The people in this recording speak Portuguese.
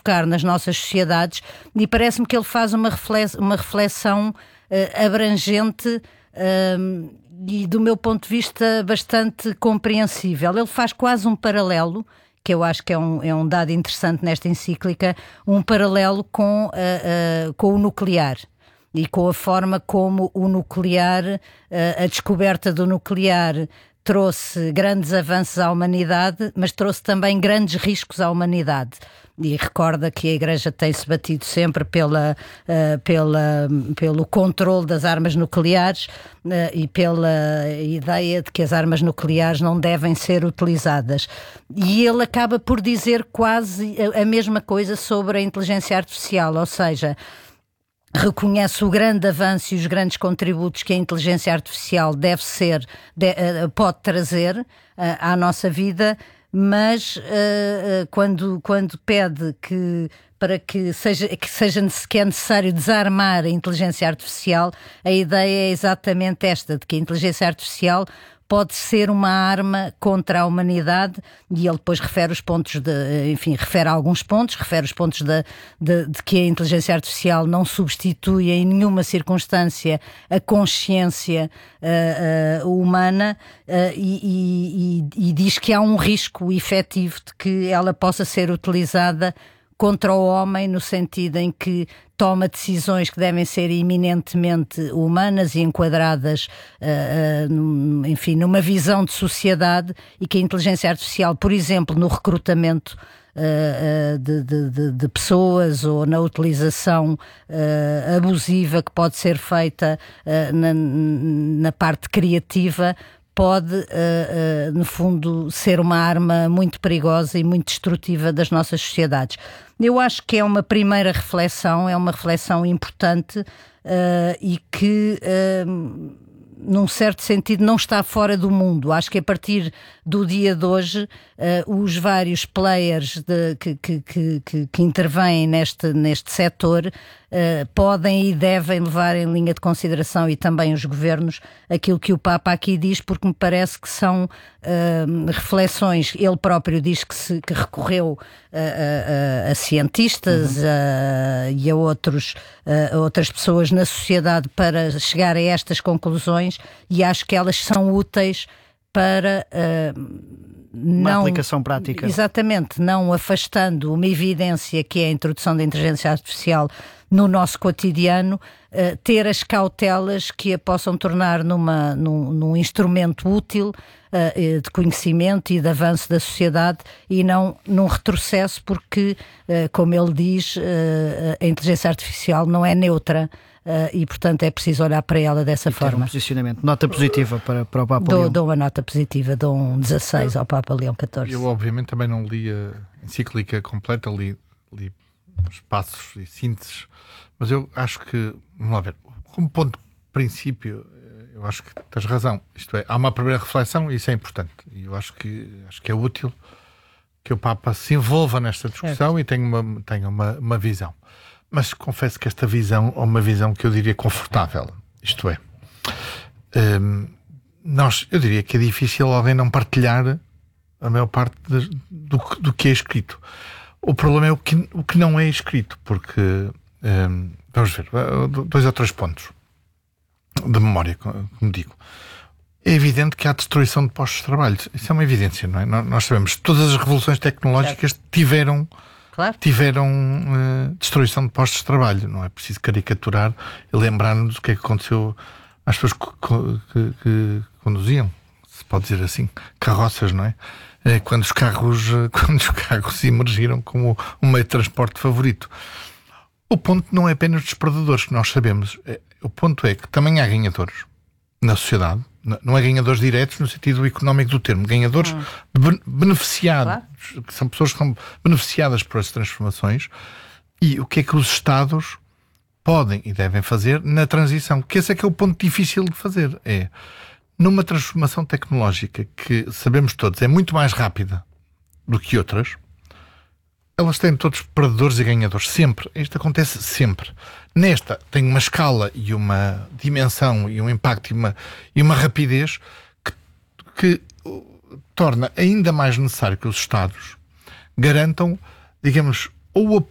provocar nas nossas sociedades, e parece-me que ele faz uma reflexão abrangente e, do meu ponto de vista, bastante compreensível. Ele faz quase um paralelo, que eu acho que é um dado interessante nesta encíclica, um paralelo com o nuclear. E com a forma como o nuclear, a descoberta do nuclear trouxe grandes avanços à humanidade, mas trouxe também grandes riscos à humanidade. E recorda que a Igreja tem-se batido sempre pelo controle das armas nucleares e pela ideia de que as armas nucleares não devem ser utilizadas. E ele acaba por dizer quase a mesma coisa sobre a inteligência artificial, ou seja, reconhece o grande avanço e os grandes contributos que a inteligência artificial pode trazer à nossa vida, mas quando pede que é necessário desarmar a inteligência artificial, a ideia é exatamente esta, de que a inteligência artificial pode ser uma arma contra a humanidade, e ele depois refere alguns pontos, refere os pontos de que a inteligência artificial não substitui em nenhuma circunstância a consciência humana, e diz que há um risco efetivo de que ela possa ser utilizada contra o homem, no sentido em que toma decisões que devem ser eminentemente humanas e enquadradas, numa visão de sociedade, e que a inteligência artificial, por exemplo, no recrutamento de pessoas, ou na utilização abusiva que pode ser feita na parte criativa, pode, no fundo, ser uma arma muito perigosa e muito destrutiva das nossas sociedades. Eu acho que é uma primeira reflexão, é uma reflexão importante, e que, num certo sentido, não está fora do mundo. Acho que a partir do dia de hoje, os vários players que intervêm neste setor podem e devem levar em linha de consideração, e também os governos, aquilo que o Papa aqui diz, porque me parece que são reflexões. Ele próprio diz que recorreu a cientistas e a outras pessoas na sociedade para chegar a estas conclusões, e acho que elas são úteis para uma aplicação prática. Exatamente, não afastando uma evidência que é a introdução da inteligência artificial no nosso cotidiano, ter as cautelas que a possam tornar num instrumento útil de conhecimento e de avanço da sociedade, e não num retrocesso, porque, como ele diz, a inteligência artificial não é neutra. E, portanto, é preciso olhar para ela dessa forma. Um posicionamento. Nota positiva para o Papa Leão. Dou uma nota positiva, dou um 16 ao Papa Leão XIV. Eu, obviamente, também não li a encíclica completa, li os passos e sínteses, mas eu acho que, vamos lá ver, como ponto de princípio, eu acho que tens razão. Isto é, há uma primeira reflexão, e isso é importante. E eu acho que é útil que o Papa se envolva nesta discussão e tenha uma visão. Mas confesso que esta visão é uma visão que eu diria confortável. Isto é, eu diria que é difícil alguém não partilhar a maior parte do que é escrito. O problema é o que não é escrito, porque, vamos ver, 2 ou 3 pontos de memória, como digo. É evidente que há destruição de postos de trabalho. Isso é uma evidência, não é? Nós sabemos que todas as revoluções tecnológicas tiveram destruição de postos de trabalho. Não é preciso caricaturar e lembrar-nos do que é que aconteceu às pessoas que conduziam, se pode dizer assim, carroças, não é? Quando os carros emergiram como um meio de transporte favorito. O ponto não é apenas dos perdedores, que nós sabemos. O ponto é que também há ganhadores na sociedade. Não é ganhadores diretos no sentido económico do termo, ganhadores beneficiados, que são pessoas que são beneficiadas por essas transformações. E o que é que os Estados podem e devem fazer na transição? Que esse é que é o ponto difícil de fazer. É, numa transformação tecnológica que, sabemos todos, é muito mais rápida do que outras, elas têm todos perdedores e ganhadores, sempre. Isto acontece sempre. Nesta tem uma escala e uma dimensão e um impacto e uma rapidez que torna ainda mais necessário que os Estados garantam, digamos, ou o